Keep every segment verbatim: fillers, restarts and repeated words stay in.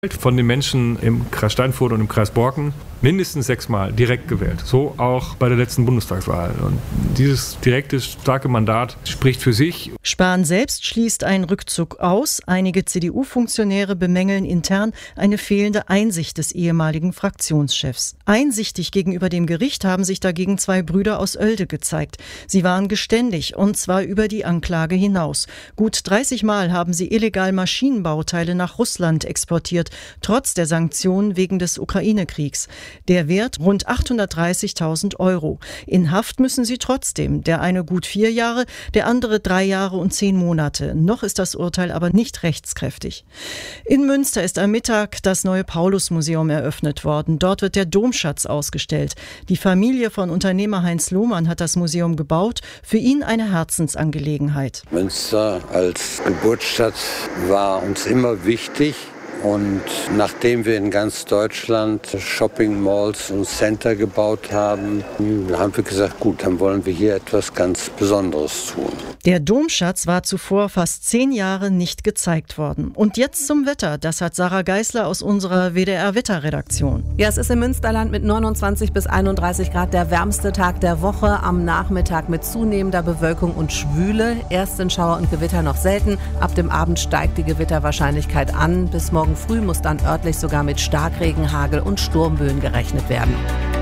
von den Menschen im Kreis Steinfurt und im Kreis Borken mindestens sechsmal direkt gewählt. So auch bei der letzten Bundestagswahl. Und dieses direkte, starke Mandat spricht für sich. Spahn selbst schließt einen Rückzug aus. Einige C D U-Funktionäre bemängeln intern eine fehlende Einsicht des ehemaligen Fraktionschefs. Einsichtig gegenüber dem Gericht haben sich dagegen zwei Brüder aus Oelde gezeigt. Sie waren geständig, und zwar über die Anklage hinaus. Gut dreißig Mal haben sie illegal Maschinenbauteile nach Russland exportiert, trotz der Sanktionen wegen des Ukraine-Kriegs. Der Wert rund achthundertdreißigtausend Euro. In Haft müssen sie trotzdem. Der eine gut vier Jahre, der andere drei Jahre und zehn Monate. Noch ist das Urteil aber nicht rechtskräftig. In Münster ist am Mittag das neue Paulusmuseum eröffnet worden. Dort wird der Domschatz ausgestellt. Die Familie von Unternehmer Heinz Lohmann hat das Museum gebaut. Für ihn eine Herzensangelegenheit. Münster als Geburtsstadt war uns immer wichtig. Und nachdem wir in ganz Deutschland Shopping Malls und Center gebaut haben, haben wir gesagt, gut, dann wollen wir hier etwas ganz Besonderes tun. Der Domschatz war zuvor fast zehn Jahre nicht gezeigt worden. Und jetzt zum Wetter. Das hat Sarah Geisler aus unserer W D R-Wetterredaktion. Ja, es ist im Münsterland mit neunundzwanzig bis einunddreißig Grad der wärmste Tag der Woche. Am Nachmittag mit zunehmender Bewölkung und Schwüle. Erst sind Schauer und Gewitter noch selten. Ab dem Abend steigt die Gewitterwahrscheinlichkeit an. Bis morgen früh muss dann örtlich sogar mit Starkregen, Hagel und Sturmböen gerechnet werden.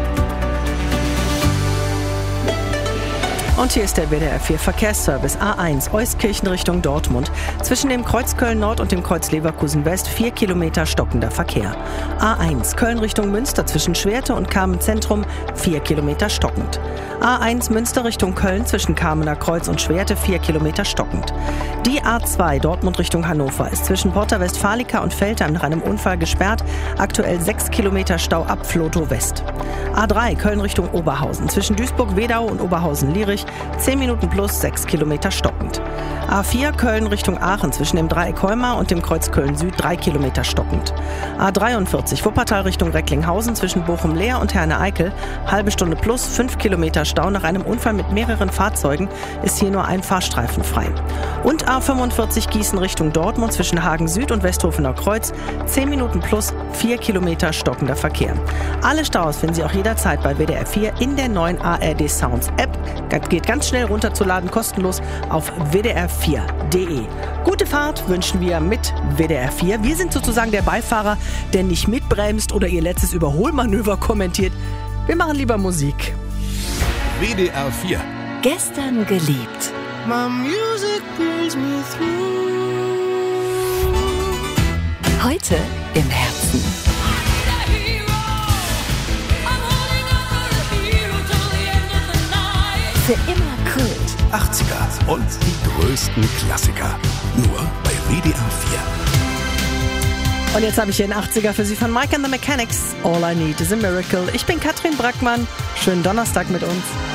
Und hier ist der W D R vier Verkehrsservice. A eins, Euskirchen Richtung Dortmund. Zwischen dem Kreuz Köln-Nord und dem Kreuz Leverkusen-West vier Kilometer stockender Verkehr. A eins, Köln Richtung Münster zwischen Schwerte und Kamen-Zentrum vier Kilometer stockend. A eins, Münster Richtung Köln zwischen Kamener Kreuz und Schwerte vier Kilometer stockend. Die A zwei, Dortmund Richtung Hannover, ist zwischen Porta Westfalica und Veltheim nach einem Unfall gesperrt. Aktuell sechs Kilometer Stau ab Flotow West. A drei, Köln Richtung Oberhausen. Zwischen Duisburg-Wedau und Oberhausen-Lierich zehn Minuten plus sechs Kilometer stockend. A vier, Köln Richtung Aachen zwischen dem Dreieck Heuma und dem Kreuz Köln-Süd drei Kilometer stockend. A dreiundvierzig, Wuppertal Richtung Recklinghausen zwischen Bochum-Leer und Herne-Eickel, halbe Stunde plus fünf Kilometer Stau. Nach einem Unfall mit mehreren Fahrzeugen ist hier nur ein Fahrstreifen frei. Und A fünfundvierzig, Gießen Richtung Dortmund zwischen Hagen-Süd und Westhofener Kreuz, zehn Minuten plus vier Kilometer stockender Verkehr. Alle Staus finden Sie auch jederzeit bei W D R vier in der neuen A R D Sounds App. Geht ganz schnell runterzuladen, kostenlos auf w d r vier punkt d e. Gute Fahrt wünschen wir mit W D R vier. Wir sind sozusagen der Beifahrer, der nicht mitbremst oder Ihr letztes Überholmanöver kommentiert. Wir machen lieber Musik. W D R vier. Gestern geliebt. My music brings me through. Heute im Herzen. Für immer Kult. achtziger und die größten Klassiker. Nur bei W D R vier. Und jetzt habe ich hier einen achtziger für Sie von Mike and the Mechanics. All I Need is a Miracle. Ich bin Katrin Brackmann. Schönen Donnerstag mit uns.